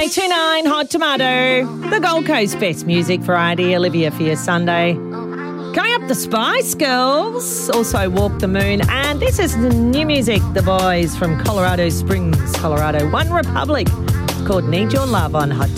1029 Hot Tomato, the Gold Coast Best Music Variety, Olivia for your Sunday. Coming up, the Spice Girls, also Walk the Moon, and this is the new music, the boys from Colorado Springs, Colorado, One Republic. It's called Need Your Love on Hot